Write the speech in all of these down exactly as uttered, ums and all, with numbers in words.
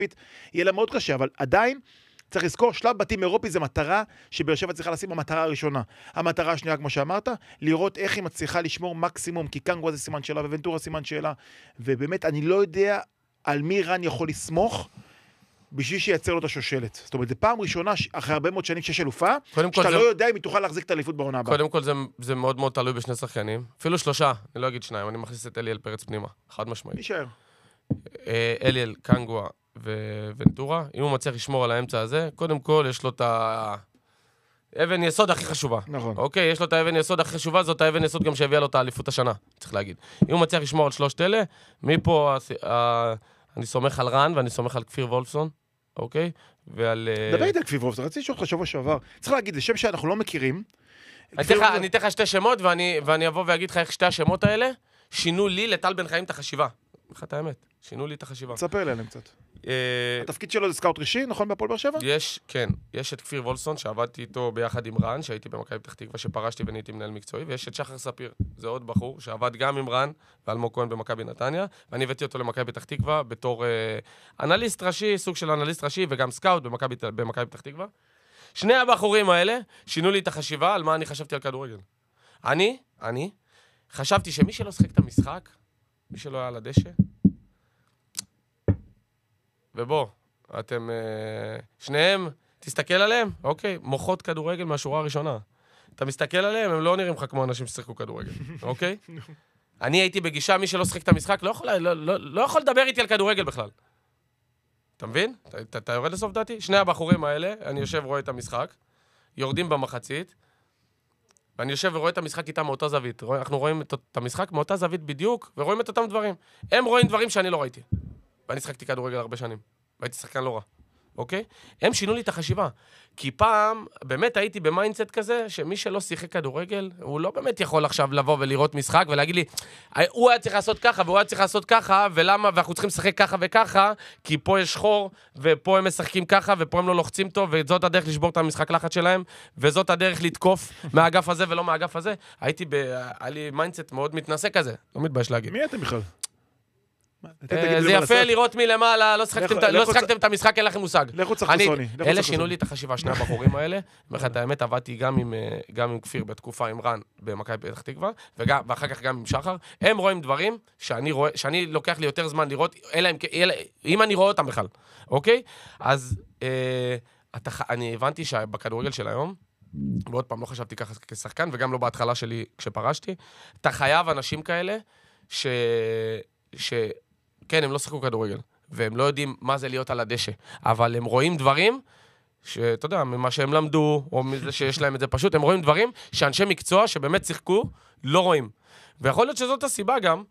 כספית, יהיה לה מאוד קשה, אבל עדיין צריך לזכור, שלב בתים אירופי זה מטרה שבאר שבע צריכה לשים במטרה הראשונה. המטרה השנייה, כמו שאמרת, לראות איך היא מצליחה לשמור מקסימום, כי קנגו זה סימן שאלה, וונטורה סימן שאלה, ובאמת אני לא יודע על מי רן יכול לסמוך, בשביל שייצר לו את השושלת. זאת אומרת, זה פעם ראשונה, אחרי הרבה מאוד שנים שיש אלופה, שאתה לא יודע אם היא תוכל להחזיק את האליפות בעונה הבאה. קודם כל זה, זה מאוד מאוד תלוי בשני שחקנים. אפילו שלושה, אני לא אגיד שניים, אני מכניס את אליאל פרץ פנימה, חד משמעית. נשאר. אליאל, קנגו וונטורה, אם הוא מצליח לשמור על האמצע הזה, קודם כל יש לו את האבן יסוד הכי חשובה. נכון. אוקיי, יש לו את האבן יסוד הכי חשובה, זאת האבן יסוד גם שהביאה לו את האליפות השנה, צריך להגיד. אם הוא מצליח לשמור על שלושת אלה, מפה אני סומך על רן ואני סומך על כפיר וולפסון. אוקיי? ועל... דבר איתי על כפיר וולפסון, רציתי לשאול אותך שבוע שעבר. צריך להגיד, זה שם שאנחנו לא מכירים. אני אתן לך שתי שמות, ואני אבוא ואגיד לך איך שתי השמות האלה שינו לי לטל בן חיים את החשיבה. לך את האמת, שינו לי את החשיבה. תספר לי עליהם קצת. התפקיד שלו זה סקאוט ראשי, נכון, בהפועל באר שבע? יש, כן. יש את כפיר וולפסון, שעבדתי איתו ביחד עם רן, שהייתי במכבי פתח תקווה, שפרשתי ונהייתי מנהל מקצועי, ויש את שחר ספיר, זה עוד בחור, שעבד גם עם רן ואלמוג כהן במכבי נתניה, ואני הבאתי אותו למכבי פתח תקווה בתור אנליסט ראשי, סוג של אנליסט ראשי, וגם סקאוט במכבי פתח תקווה. שני הבחורים האלה שינו לי את החשיבה על מה אני חשבתי על כדורגל. אני, אני, חשבתי שמי שלא שחק את המשחק, מי שלא היה על הדשא, ובוא, אתם, שניהם, תסתכל עליהם, אוקיי, מוחות כדורגל מהשורה הראשונה. אתה מסתכל עליהם, הם לא נראים לך כמו אנשים ששחקו כדורגל, אוקיי? אני הייתי בגישה, מי שלא שחק את המשחק, לא יכול, לא, לא, לא יכול לדבר איתי על כדורגל בכלל. אתה מבין? אתה, אתה יורד לסוף דעתי? שני הבחורים האלה, אני יושב ורואה את המשחק, יורדים במחצית, ואני יושב ורואה את המשחק איתם מאותה זווית. אנחנו רואים את המשחק מאותה זווית בדיוק, ורואים את אותם דברים. הם רואים דברים שאני לא ראיתי. ואני שחקתי כדורגל הרבה שנים, והייתי שחקן לא רע, אוקיי? הם שינו לי את החשיבה, כי פעם באמת הייתי במיינדסט כזה, שמי שלא שיחק כדורגל, הוא לא באמת יכול עכשיו לבוא ולראות משחק, ולהגיד לי, הוא היה צריך לעשות ככה, והוא היה צריך לעשות ככה, ולמה, ואנחנו צריכים לשחק ככה וככה, כי פה יש חור, ופה הם משחקים ככה, ופה הם לא לוחצים טוב, וזאת הדרך לשבור את המשחק לחץ שלהם, וזאת הדרך לתקוף מהאגף הזה ולא מהאגף הזה. הייתי ב... היה לי מיינדסט מאוד מתנשא כזה, לא מתבייש להגיד. מי אתם בכלל? זה יפה לראות מלמעלה, לא שחקתם את המשחק, אין לכם מושג. לכו צחקו סוני. אלה שינו לי את החשיבה, שני הבחורים האלה. ואחת האמת, עבדתי גם עם כפיר בתקופה עם רן במכבי פתח תקווה, ואחר כך גם עם שחר. הם רואים דברים שאני לוקח לי יותר זמן לראות, אם אני רואה אותם בכלל. אוקיי? אז אני הבנתי שבכדורגל של היום, ועוד פעם לא חשבתי ככה כשחקן, וגם לא בהתחלה שלי כשפרשתי, אתה חייב אנשים כאלה ש... ש... כן, הם לא שחקו כדורגל, והם לא יודעים מה זה להיות על הדשא, אבל הם רואים דברים, שאתה יודע, ממה שהם למדו, או מזה שיש להם את זה פשוט, הם רואים דברים שאנשי מקצוע שבאמת שיחקו, לא רואים. ויכול להיות שזאת הסיבה גם,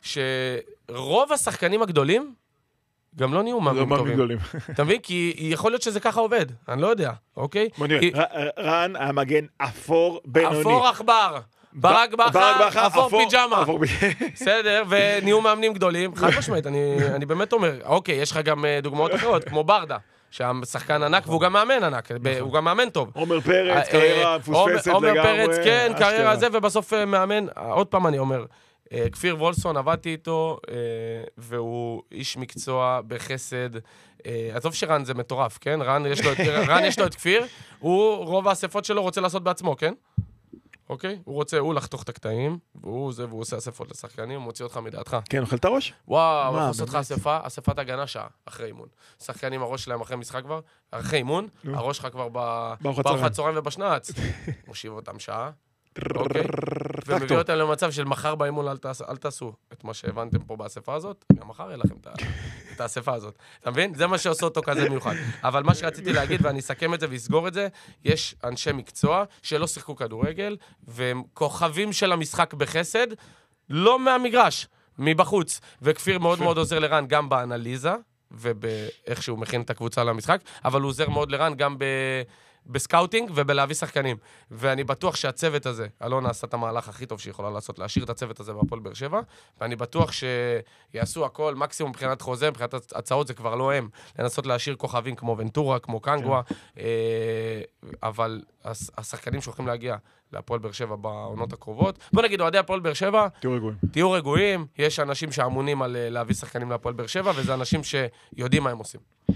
שרוב השחקנים הגדולים, גם לא נהיו מאמנים טובים. אתה מבין? כי יכול להיות שזה ככה עובד, אני לא יודע, אוקיי? בוא נראה, רן המגן אפור בינוני. אפור אכבר. ברק בכר, אפור פיג'מה. בסדר, ונהיו מאמנים גדולים. חד משמעית, אני באמת אומר, אוקיי, יש לך גם דוגמאות אחרות, כמו ברדה, שהשחקן ענק, והוא גם מאמן ענק, הוא גם מאמן טוב. עומר פרץ, קריירה פוספסת לגמרי. עומר פרץ, כן, קריירה הזה, ובסוף מאמן. עוד פעם אני אומר, כפיר וולפסון, עבדתי איתו, והוא איש מקצוע בחסד. עזוב שרן זה מטורף, כן? רן יש לו את כפיר, הוא רוב האספות שלו רוצה לעשות בעצמו, כן? אוקיי? הוא רוצה, הוא לחתוך את הקטעים, והוא זה, והוא עושה אספות לשחקנים, הוא מוציא אותך מדעתך. כן, אוכל את הראש? וואו, הוא עושה אותך אספה, אספת הגנה שעה, אחרי אימון. שחקנים, הראש שלהם אחרי משחק כבר, אחרי אימון, הראש שלך כבר בארוחת צהריים ובשנץ. מושיב אותם שעה, אוקיי? ומביא אותם למצב של מחר באימון, אל תעשו את מה שהבנתם פה באספה הזאת, גם מחר יהיה לכם את האספה הזאת. אתה מבין? זה מה שעושה אותו כזה מיוחד. אבל מה שרציתי להגיד, ואני אסכם את זה ואסגור את זה, יש אנשי מקצוע שלא שיחקו כדורגל, והם כוכבים של המשחק בחסד, לא מהמגרש, מבחוץ. וכפיר מאוד מאוד עוזר לרן גם באנליזה, ובאיך שהוא מכין את הקבוצה למשחק, אבל הוא עוזר מאוד לרן גם ב... בסקאוטינג ובלהביא שחקנים. ואני בטוח שהצוות הזה, אלונה עשה את המהלך הכי טוב שיכולה לעשות, להשאיר את הצוות הזה בהפועל באר שבע, ואני בטוח שיעשו הכל, מקסימום מבחינת חוזה, מבחינת הצעות, זה כבר לא הם, לנסות להשאיר כוכבים כמו ונטורה, כמו קנגווה, אבל השחקנים שהולכים להגיע להפועל באר שבע בעונות הקרובות. בוא נגיד, אוהדי הפועל באר שבע, תהיו רגועים. תהיו רגועים, יש אנשים שאמונים על להביא שחקנים להפועל באר שבע, וזה אנשים שיודעים מה הם עושים.